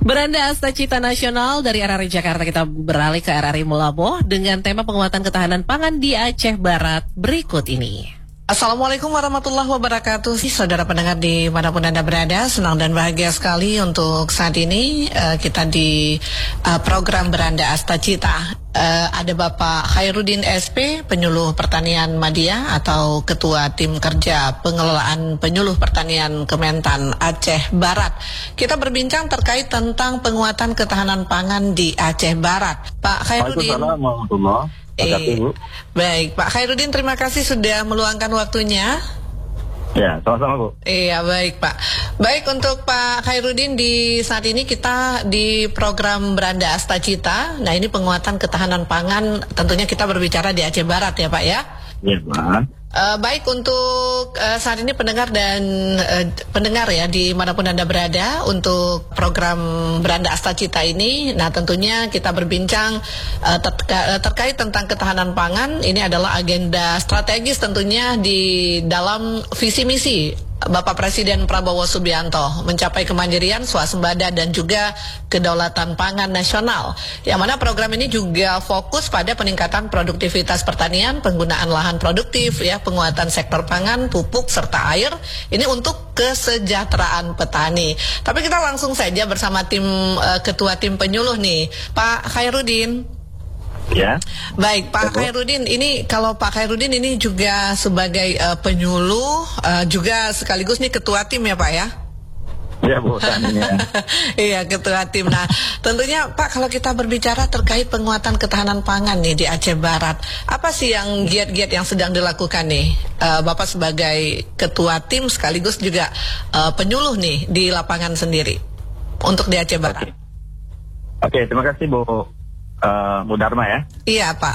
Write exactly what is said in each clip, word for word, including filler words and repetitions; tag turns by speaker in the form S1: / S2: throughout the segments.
S1: Beranda Asta Cita Nasional dari R R I Jakarta, kita beralih ke R R I Mulaboh dengan tema penguatan ketahanan pangan di Aceh Barat berikut ini. Assalamualaikum warahmatullahi wabarakatuh. Saudara pendengar dimanapun Anda berada, senang dan bahagia sekali untuk saat ini uh, kita di uh, program Beranda Asta Cita. Uh, ada Bapak Khairuddin S P, Penyuluh Pertanian Madya atau Ketua Tim Kerja Pengelolaan Penyuluh Pertanian Kementan Aceh Barat. Kita berbincang terkait tentang penguatan ketahanan pangan di Aceh Barat. Pak Khairuddin.
S2: Waalaikumsalam.
S1: Eh, baik, Pak Khairuddin, terima kasih sudah meluangkan waktunya.
S2: Ya, sama-sama Bu.
S1: Iya, baik Pak. Baik, untuk Pak Khairuddin, di saat ini kita di program Beranda Asta Cita. Nah, ini penguatan ketahanan pangan, tentunya kita berbicara di Aceh Barat ya Pak ya.
S2: Iya Pak.
S1: Uh, baik, untuk uh, saat ini pendengar dan uh, pendengar ya dimanapun Anda berada, untuk program Beranda Asta Cita ini, nah tentunya kita berbincang uh, terka terkait tentang ketahanan pangan. Ini adalah agenda strategis tentunya di dalam visi misi Bapak Presiden Prabowo Subianto mencapai kemandirian, swasembada dan juga kedaulatan pangan nasional. Yang mana program ini juga fokus pada peningkatan produktivitas pertanian, penggunaan lahan produktif, ya, penguatan sektor pangan, pupuk serta air. Ini untuk kesejahteraan petani. Tapi kita langsung saja bersama tim uh, ketua tim penyuluh nih, Pak Khairuddin.
S2: Ya.
S1: Baik, Pak Khairuddin, ini kalau Pak Khairuddin ini juga sebagai uh, penyuluh, uh, juga sekaligus nih ketua tim ya Pak ya?
S2: Ya Bu, tanya.
S1: Iya, ketua tim. Nah, tentunya Pak, kalau kita berbicara terkait penguatan ketahanan pangan nih di Aceh Barat, apa sih yang giat-giat yang sedang dilakukan nih uh, Bapak sebagai ketua tim sekaligus juga uh, penyuluh nih di lapangan sendiri untuk di Aceh Barat?
S2: Oke, Oke, terima kasih Bu. Uh, Bu Dharma ya.
S1: Iya Pak.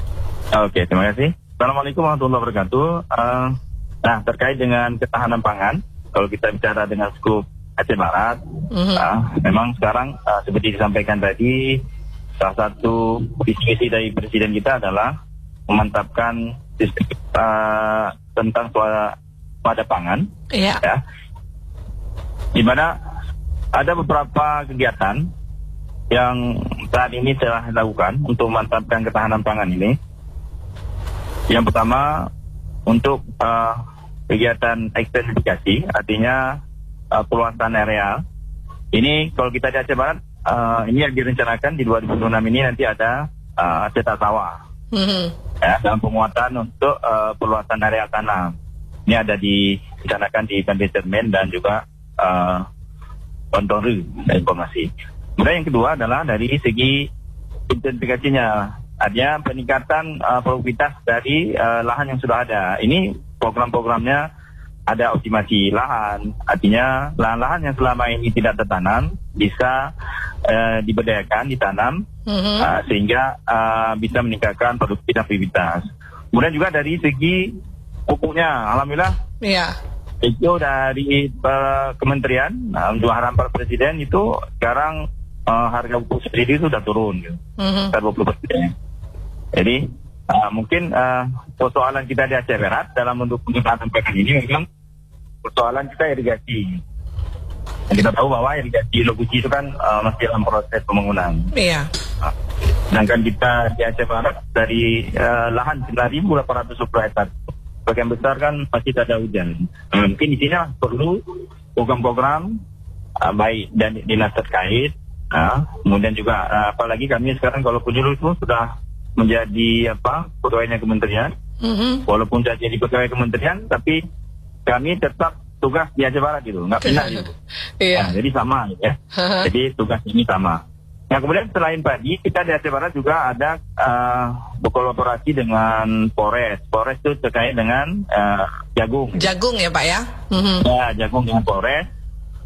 S2: Oke, terima kasih. Assalamualaikum warahmatullahi wabarakatuh. Uh, nah, terkait dengan ketahanan pangan, kalau kita bicara dengan skup Aceh Barat, mm-hmm. uh, memang sekarang uh, seperti disampaikan tadi, salah satu visi misi dari Presiden kita adalah memantapkan sistem uh, tentang pada pangan,
S1: yeah.
S2: ya, di mana ada beberapa kegiatan yang saat ini telah dilakukan untuk memantapkan ketahanan pangan ini. Yang pertama, untuk uh, kegiatan ekstensifikasi, artinya uh, perluasan areal. Ini kalau kita di Aceh Barat, uh, ini yang direncanakan di dua ribu dua puluh enam ini nanti ada uh, cetak sawah, mm-hmm. ya, dalam penguatan untuk uh, perluasan areal tanam. Ini ada direncanakan di Bandetermen dan juga uh, Pontoru informasi. Kemudian yang kedua adalah dari segi intensifikasinya, artinya peningkatan uh, produktivitas dari uh, lahan yang sudah ada. Ini program-programnya ada optimasi lahan, artinya lahan-lahan yang selama ini tidak tertanam bisa uh, diberdayakan, ditanam, mm-hmm. uh, sehingga uh, bisa meningkatkan produktivitas. Kemudian juga dari segi pupuknya, alhamdulillah.
S1: Iya.
S2: Itu dari uh, kementerian, uh, untuk harapan Presiden itu sekarang Uh, harga pupuk sendiri itu sudah turun, gitu. Mm-hmm. dua puluh persen. Jadi uh, mungkin uh, persoalan kita di Aceh Barat dalam bentuk penggunaan pangan ini memang persoalan kita irigasi. Dan kita tahu bahwa irigasi Lobuci itu kan uh, masih dalam proses pembangunan.
S1: Iya.
S2: Uh, sedangkan kita di Aceh Barat dari uh, lahan sembilan ribu delapan ratus hektar, bagian besar kan masih tak ada hujan. Uh, mungkin di sini perlu program-program uh, baik dan dinas terkait. Nah, kemudian juga uh, apalagi kami sekarang kalau penyuluh itu sudah menjadi apa pegawainya kementerian, mm-hmm. walaupun sudah jadi pegawai kementerian, tapi kami tetap tugas di Aceh Barat gitu, nggak pindah gitu.
S1: Iya.
S2: Nah, jadi sama ya. Jadi tugas ini sama. Nah, kemudian selain padi, kita di Aceh Barat juga ada uh, berkolaborasi dengan Polres. Polres itu terkait dengan uh, jagung.
S1: Jagung ya Pak ya? Mm-hmm.
S2: Ya, jagung dengan Polres.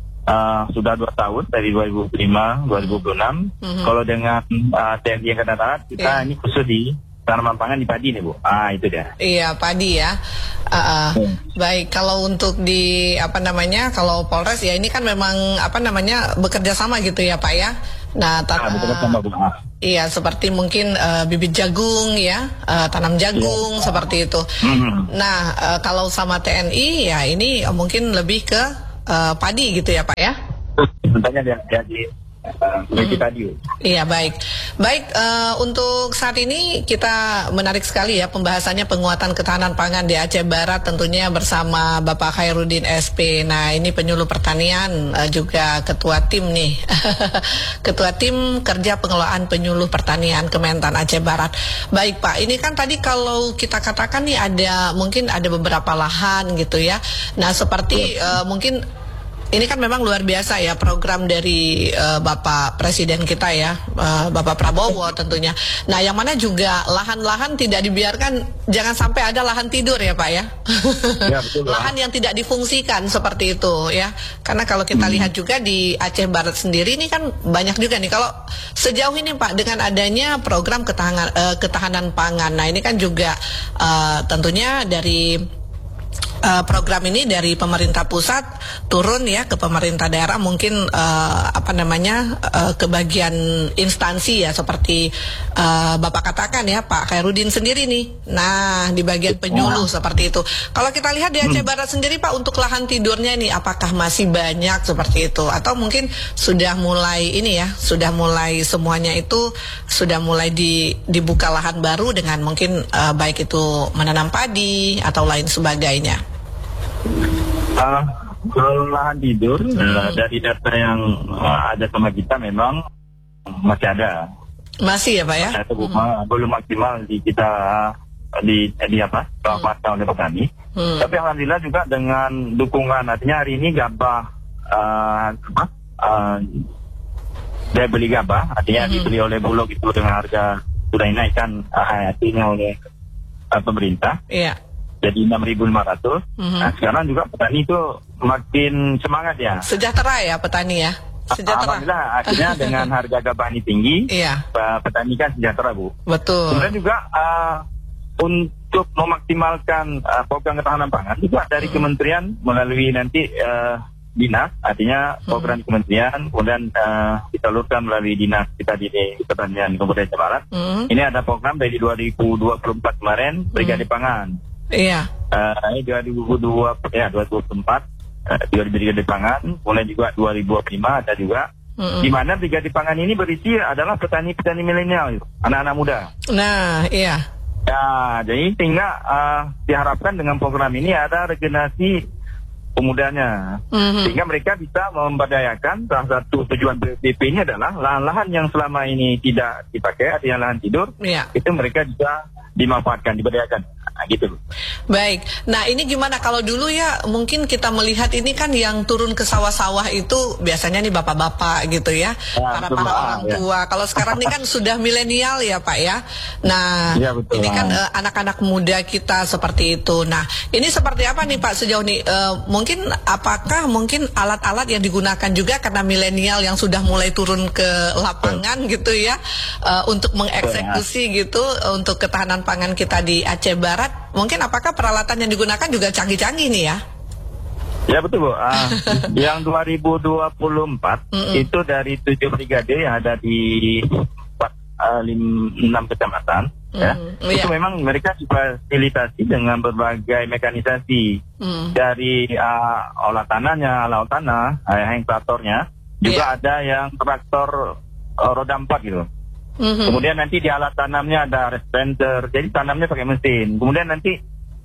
S2: Uh, sudah dua tahun dari dua ribu lima dua ribu enam. Mm-hmm. Kalau dengan uh, T N I Angkatan Darat kita yeah. ini khusus di tanaman pangan di padi nih Bu. Ah itu dia.
S1: Iya padi ya. Uh, uh. hmm. Baik, kalau untuk di apa namanya kalau Polres ya ini kan memang apa namanya bekerja sama gitu ya Pak ya. Nah,
S2: ah, bekerja sama Bu. Ah.
S1: Iya seperti mungkin uh, bibit jagung ya, uh, tanam jagung yeah. seperti itu. Mm-hmm. Nah uh, kalau sama T N I ya ini uh, mungkin lebih ke Uh, padi gitu ya Pak ya?
S2: Tentunya dia, dia di uh, seperti tadi.
S1: Iya, baik. Baik, uh, untuk saat ini kita menarik sekali ya pembahasannya penguatan ketahanan pangan di Aceh Barat tentunya bersama Bapak Khairuddin S P. Nah, ini penyuluh pertanian uh, juga ketua tim nih. Ketua tim kerja pengelolaan penyuluh pertanian Kementan Aceh Barat. Baik, Pak. Ini kan tadi kalau kita katakan nih ada mungkin ada beberapa lahan gitu ya. Nah, seperti uh, mungkin ini kan memang luar biasa ya program dari uh, Bapak Presiden kita ya, uh, Bapak Prabowo tentunya. Nah, yang mana juga lahan-lahan tidak dibiarkan, jangan sampai ada lahan tidur ya Pak ya. Ya betul, lahan yang tidak difungsikan seperti itu ya. Karena kalau kita hmm. lihat juga di Aceh Barat sendiri ini kan banyak juga nih. Kalau sejauh ini Pak dengan adanya program ketahanan, uh, ketahanan pangan, nah ini kan juga uh, tentunya dari Uh, program ini dari pemerintah pusat turun ya ke pemerintah daerah mungkin uh, apa namanya uh, ke bagian instansi ya seperti uh, Bapak katakan ya Pak Khairuddin sendiri nih. Nah di bagian penyuluh seperti itu. Kalau kita lihat di Aceh Barat sendiri Pak untuk lahan tidurnya ini apakah masih banyak seperti itu atau mungkin sudah mulai ini ya sudah mulai semuanya itu sudah mulai di, dibuka lahan baru dengan mungkin uh, baik itu menanam padi atau lain sebagainya.
S2: Uh, kalau lahan tidur hmm. uh, dari data yang uh, ada sama kita memang masih ada.
S1: Masih ya Pak ya?
S2: Itu hmm. belum maksimal di kita di di apa? Kawasan hmm. oleh petani. Hmm. Tapi alhamdulillah juga dengan dukungan artinya hari ini gabah uh, apa? Uh, dia beli gabah artinya hmm. dibeli oleh Bulog itu dengan harga sudah dinaikkan uh, artinya oleh uh, pemerintah.
S1: Iya.
S2: Jadi enam ribu lima ratus. Mm-hmm. Nah, sekarang juga petani itu makin semangat ya.
S1: Sejahtera ya petani ya. Sejahtera.
S2: Alhamdulillah akhirnya dengan harga gabah ini tinggi, iya. petani kan sejahtera Bu.
S1: Betul.
S2: Kemudian juga uh, untuk memaksimalkan uh, program ketahanan pangan juga dari mm-hmm. kementerian melalui nanti uh, dinas, artinya program mm-hmm. kementerian kemudian uh, disalurkan melalui dinas kita di pertanian Kabupaten Aceh Barat. Mm-hmm. Ini ada program dari dua ribu dua puluh empat kemarin Brigade mm-hmm. Pangan.
S1: Iya.
S2: Uh, ini dua ribu dua puluh ya dua ribu dua puluh empat uh, juga di Brigade Pangan, kemudian juga dua ribu dua puluh lima ada juga. Mm-hmm. Di mana Brigade Pangan ini berisi adalah petani-petani milenial, anak-anak muda.
S1: Nah, iya.
S2: Ya, jadi sehingga uh, diharapkan dengan program ini ada regenerasi pemudanya, mm-hmm. sehingga mereka bisa memberdayakan. Salah satu tujuan B P ini adalah lahan-lahan yang selama ini tidak dipakai, artinya lahan tidur, yeah. itu mereka bisa dimanfaatkan, diberdayakan. Nah, gitu.
S1: Baik. Nah, ini gimana kalau dulu ya mungkin kita melihat ini kan yang turun ke sawah-sawah itu biasanya nih bapak-bapak gitu ya, nah, para para orang ya. tua. Kalau sekarang ini kan sudah milenial ya, Pak ya. Nah, ya, betul, ini kan uh, anak-anak muda kita seperti itu. Nah, ini seperti apa nih Pak sejauh ini? Uh, mungkin apakah mungkin alat-alat yang digunakan juga karena milenial yang sudah mulai turun ke lapangan gitu ya, uh, untuk mengeksekusi gitu uh, untuk ketahanan pangan kita di Aceh Barat. Mungkin apakah peralatan yang digunakan juga canggih-canggih nih ya?
S2: Ya betul Bu. Uh, yang dua ribu dua puluh empat mm-mm. itu dari tujuh brigade yang ada di empat, uh, enam kecamatan, mm, ya. Itu iya. memang mereka difasilitasi dengan berbagai mekanisasi mm. dari uh, olah tanahnya, alat tanah, uh, yang traktornya, juga yeah. ada yang traktor uh, roda empat gitu. Mm-hmm. Kemudian nanti di alat tanamnya ada respender, jadi tanamnya pakai mesin. Kemudian nanti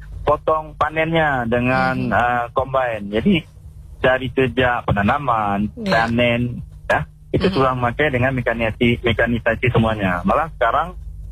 S2: potong panennya dengan mm-hmm. uh, combine. Jadi dari sejak penanaman, yeah. panen, ya itu mm-hmm. sudah memakai dengan mekanisasi, mekanisasi semuanya. Malah sekarang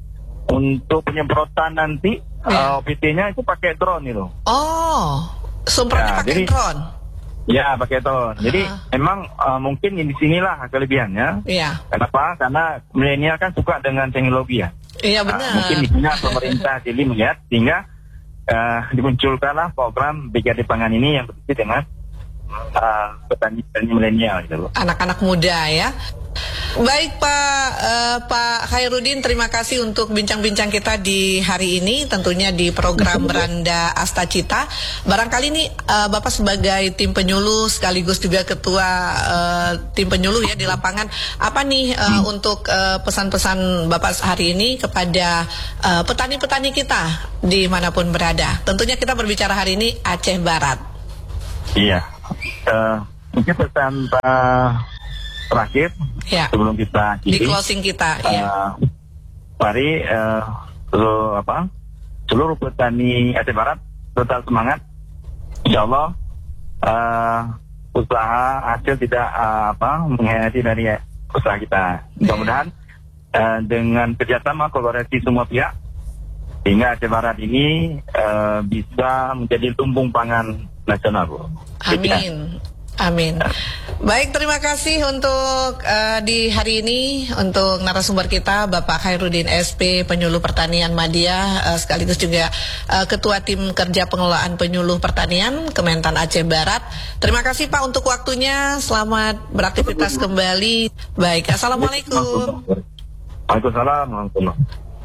S2: untuk penyemprotan nanti yeah. uh, O P T-nya itu pakai drone itu.
S1: Oh, semprotnya ya, pakai jadi, drone.
S2: Ya, pakai drone. Jadi uh. emang uh, mungkin di sinilah kelebihannya. Iya. Kenapa? Karena milenial kan suka dengan teknologi ya. Iya benar. Uh, mungkin di sini pemerintah jadi melihat sehingga uh, dimunculkanlah program Brigade Pangan ini yang berisi dengan uh, petani-petani milenial gitu loh. Anak-anak muda ya. Baik Pak uh, Pak Khairuddin, terima kasih untuk bincang-bincang kita di hari ini, tentunya di program Beranda Astacita. Barangkali nih uh, Bapak sebagai tim penyuluh sekaligus juga ketua uh, tim penyuluh ya di lapangan, apa nih uh, hmm. untuk uh, pesan-pesan Bapak hari ini kepada uh, petani-petani kita dimanapun berada? Tentunya kita berbicara hari ini Aceh Barat. Iya, uh, mungkin pesan Pak terakhir
S1: Ya.
S2: sebelum kita
S1: Di
S2: akhiri.
S1: closing kita,
S2: Uh,
S1: ya.
S2: Mari uh, seluruh, apa, seluruh petani Aceh Barat tetap semangat. Insya Allah uh, usaha hasil tidak uh, apa mengkhianati dari usaha kita. Mudah-mudahan uh, dengan kerjasama kolaborasi semua pihak, sehingga Aceh Barat ini uh, bisa menjadi lumbung pangan nasional, Bu.
S1: Amin. Amin. Baik, terima kasih untuk uh, di hari ini untuk narasumber kita Bapak Khairuddin S P, Penyuluh Pertanian Madya, uh, sekaligus juga uh, Ketua Tim Kerja Pengelolaan Penyuluh Pertanian Kementan Aceh Barat. Terima kasih Pak untuk waktunya. Selamat beraktivitas kembali. Baik, assalamualaikum.
S2: Waalaikumsalam warahmatullahi.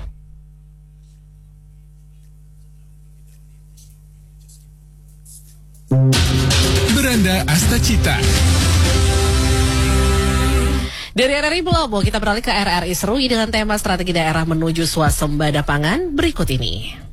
S3: Beranda Astacita.
S4: Dari R R I Belobo kita beralih ke R R I Serui dengan tema strategi daerah menuju swasembada pangan berikut ini.